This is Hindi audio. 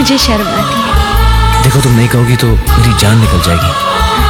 मुझे शर्म आती है। देखो तुम नहीं कहोगी तो मेरी जान निकल जाएगी।